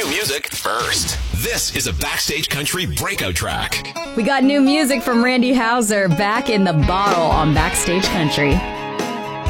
new music first. This is a Backstage Country breakout track. We got new music from Randy Houser back in the bottle on Backstage Country.